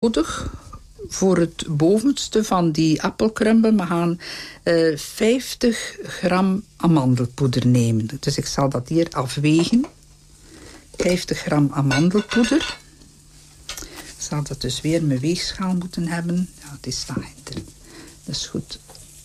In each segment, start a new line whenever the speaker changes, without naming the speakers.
nodig voor het bovenste van die appelcrumble. We gaan 50 gram amandelpoeder nemen. Dus ik zal dat hier afwegen. 50 gram amandelpoeder. Ik zal dat dus weer mijn weegschaal moeten hebben. Ja, het is daarachter. Dat is goed.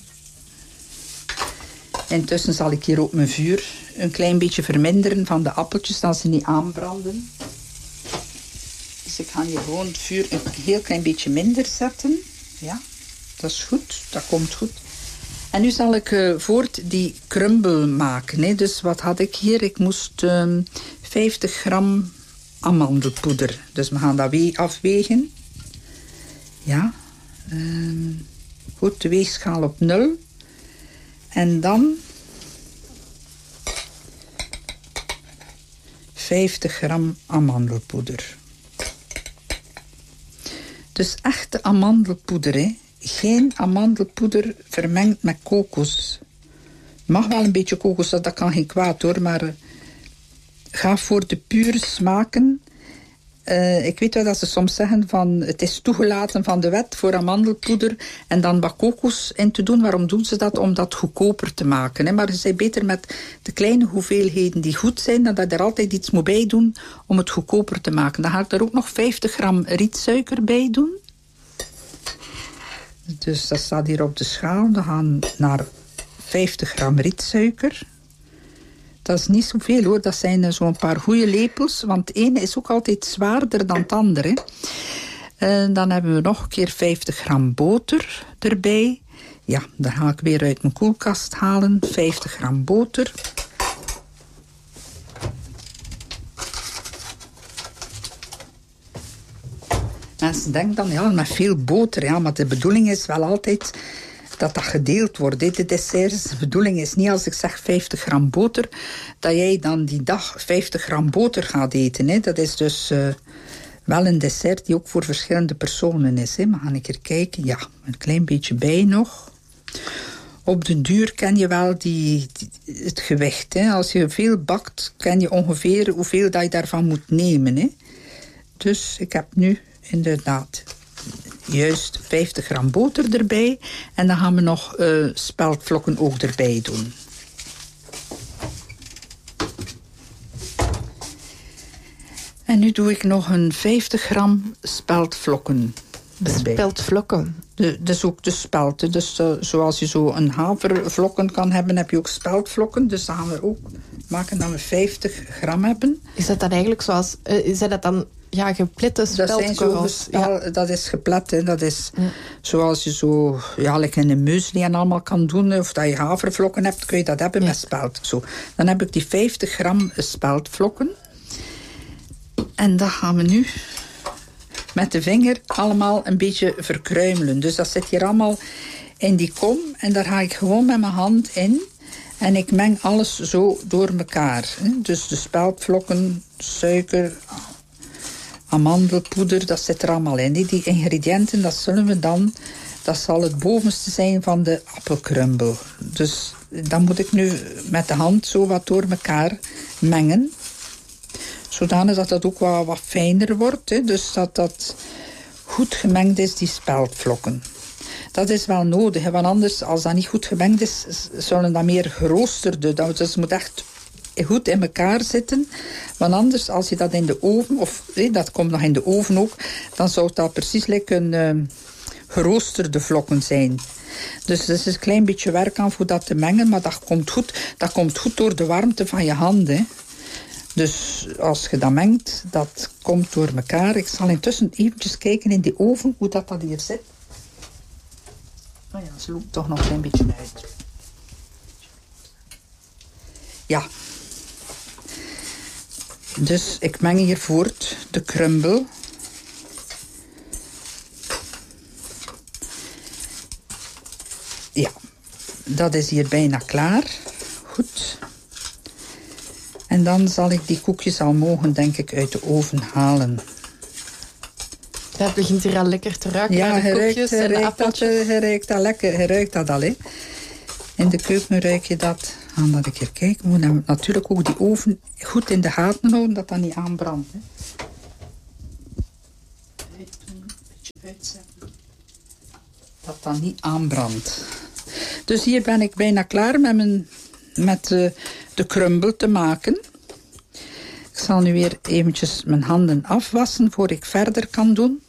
Intussen zal ik hier ook mijn vuur een klein beetje verminderen van de appeltjes, dat ze niet aanbranden. Dus ik ga hier gewoon het vuur een heel klein beetje minder zetten. Ja, dat is goed. Dat komt goed. En nu zal ik voort die crumble maken. Hè. Dus wat had ik hier? Ik moest 50 gram amandelpoeder. Dus we gaan dat afwegen. Ja. Goed, de weegschaal op 0. En dan 50 gram amandelpoeder. Dus echte amandelpoeder, hè. Geen amandelpoeder vermengd met kokos. Mag wel een beetje kokos, dat kan geen kwaad hoor, maar ga voor de pure smaken. Ik weet wel dat ze soms zeggen van het is toegelaten van de wet voor amandelpoeder en dan wat kokos in te doen. Waarom doen ze dat? Om dat goedkoper te maken. Hè? Maar ze zijn beter met de kleine hoeveelheden die goed zijn, dan dat je er altijd iets moet bij doen om het goedkoper te maken. Dan ga ik er ook nog 50 gram rietsuiker bij doen. Dus dat staat hier op de schaal. We gaan naar 50 gram rietsuiker. Dat is niet zoveel hoor, dat zijn zo'n paar goede lepels. Want het ene is ook altijd zwaarder dan het andere. Dan hebben we nog een keer 50 gram boter erbij. Ja, dat ga ik weer uit mijn koelkast halen. 50 gram boter. Mensen denken dan, ja, met veel boter. Ja, maar de bedoeling is wel altijd dat gedeeld wordt. De desserts, de bedoeling is niet als ik zeg 50 gram boter, dat jij dan die dag 50 gram boter gaat eten. Hè. Dat is dus wel een dessert die ook voor verschillende personen is. Hè. Maar ga ik er kijken. Ja, een klein beetje bij nog. Op de duur ken je wel het gewicht. Hè. Als je veel bakt, ken je ongeveer hoeveel dat je daarvan moet nemen. Hè. Dus ik heb nu inderdaad juist 50 gram boter erbij. En dan gaan we nog speltvlokken ook erbij doen. En nu doe ik nog een 50 gram speltvlokken erbij.
Speltvlokken?
Dus ook de spelten. Dus zoals je zo een havervlokken kan hebben, heb je ook speltvlokken. Dus dan gaan we ook maken dat we 50 gram hebben.
Is dat dan eigenlijk zoals... zijn dat dan... Ja, geplette speldkorrels.
Dat is geplet. Hè. Dat is zoals je zo like in een muesli en allemaal kan doen. Of dat je havervlokken hebt, kun je dat hebben met spelt. Zo. Dan heb ik die 50 gram speltvlokken. En dat gaan we nu met de vinger allemaal een beetje verkruimelen. Dus dat zit hier allemaal in die kom. En daar ga ik gewoon met mijn hand in. En ik meng alles zo door elkaar. Hè. Dus de speltvlokken, suiker, amandelpoeder, dat zit er allemaal in. Die ingrediënten, dat zal het bovenste zijn van de appelcrumble. Dus dan moet ik nu met de hand zo wat door elkaar mengen. Zodanig dat dat ook wat fijner wordt. Hè. Dus dat goed gemengd is, die speltvlokken. Dat is wel nodig, hè, want anders, als dat niet goed gemengd is, zullen dat meer geroosterde. Dus het moet echt goed in elkaar zitten. Want anders, als je dat in de oven, of dat komt nog in de oven ook, dan zou dat precies een geroosterde vlokken zijn. Dus er is een klein beetje werk aan voor dat te mengen, maar dat komt goed. Dat komt goed door de warmte van je handen. Dus als je dat mengt, dat komt door elkaar. Ik zal intussen eventjes kijken in die oven hoe dat hier zit. Oh ja, ze loopt toch nog een klein beetje uit. Ja. Dus ik meng hier voort de crumble. Ja, dat is hier bijna klaar. Goed. En dan zal ik die koekjes al mogen, denk ik, uit de oven halen.
Ja, het begint hier al lekker te ruiken.
Ja,
de koekjes en de appeltjes.
Je ruikt dat lekker. Je ruikt dat al, hè. In de keuken ruik je dat. Gaan dat een keer kijken. We moeten natuurlijk ook die oven goed in de gaten houden, dat dat niet aanbrandt. Hè. Een beetje uitzetten. Dat dan niet aanbrandt. Dus hier ben ik bijna klaar met de crumble te maken. Ik zal nu weer eventjes mijn handen afwassen voor ik verder kan doen.